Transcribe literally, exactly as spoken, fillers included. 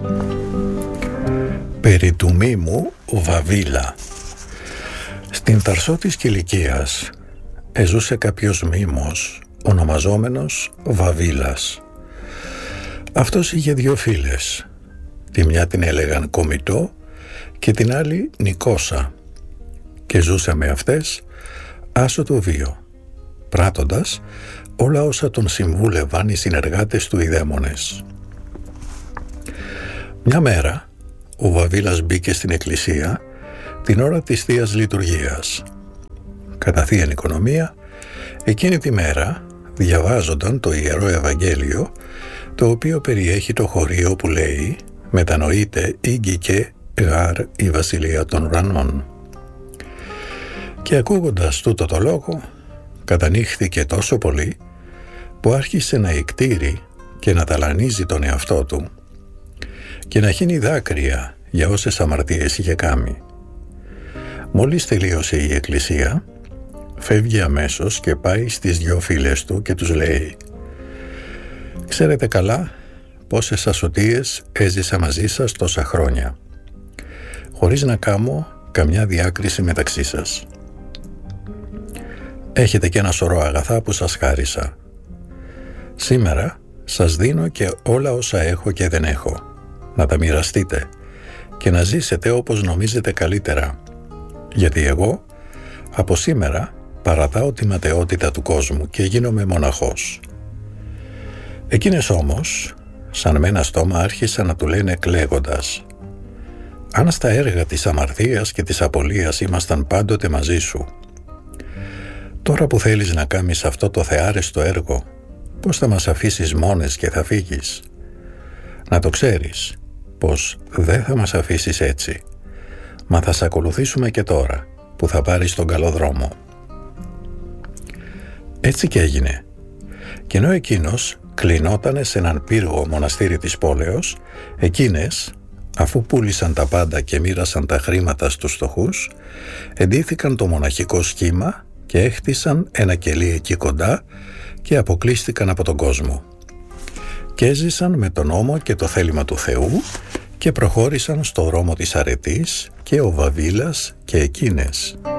Περί του μήμου Βαβίλα. Στην Ταρσό της Κιλικίας εζούσε κάποιος μήμος ονομαζόμενος Βαβίλας. Αυτός είχε δύο φίλες. Τη μια την έλεγαν Κομιτό και την άλλη Νικόσα, και ζούσε με αυτές άσο το βίο, πράττοντας όλα όσα τον συμβούλευαν οι συνεργάτες του οι δαίμονες. Μια μέρα ο Βαβίλας μπήκε στην εκκλησία την ώρα της Θείας Λειτουργίας. Κατά Θείαν Οικονομία, εκείνη τη μέρα διαβάζονταν το Ιερό Ευαγγέλιο, το οποίο περιέχει το χωρίο που λέει «Μετανοείται ήγγικε γάρ η βασιλεία των ουρανών». Και ακούγοντας τούτο το λόγο, κατανοήχθηκε τόσο πολύ που άρχισε να εκτείρει και να ταλανίζει τον εαυτό του και να χύνει δάκρυα για όσες αμαρτίες είχε κάνει. Μόλις τελείωσε η εκκλησία, φεύγει αμέσως και πάει στις δυο φίλες του και τους λέει «Ξέρετε καλά πόσες ασωτίες έζησα μαζί σας τόσα χρόνια, χωρίς να κάνω καμιά διάκριση μεταξύ σας. Έχετε και ένα σωρό αγαθά που σας χάρισα. Σήμερα σας δίνω και όλα όσα έχω και δεν έχω, να τα μοιραστείτε και να ζήσετε όπως νομίζετε καλύτερα, γιατί εγώ από σήμερα παρατάω τη ματαιότητα του κόσμου και γίνομαι μοναχός». Εκείνες όμως, σαν με ένα στόμα, άρχισαν να του λένε κλαίγοντας «Αν στα έργα της αμαρτίας και της απολίας ήμασταν πάντοτε μαζί σου, τώρα που θέλεις να κάνεις αυτό το θεάρεστο έργο, πώς θα μας αφήσεις μόνες και θα φύγεις? Να το ξέρεις πως δεν θα μας αφήσεις έτσι, μα θα σε ακολουθήσουμε και τώρα που θα πάρεις τον καλό δρόμο». Έτσι και έγινε. Και ενώ εκείνος κλεινότανε σε έναν πύργο μοναστήρι της πόλεως, εκείνες, αφού πούλησαν τα πάντα και μοίρασαν τα χρήματα στους φτωχούς, εντύθηκαν το μοναχικό σχήμα και έχτισαν ένα κελί εκεί κοντά και αποκλείστηκαν από τον κόσμο. Και έζησαν με τον νόμο και το θέλημα του Θεού και προχώρησαν στο δρόμο της αρετής, και ο Βαβίλας και εκείνες.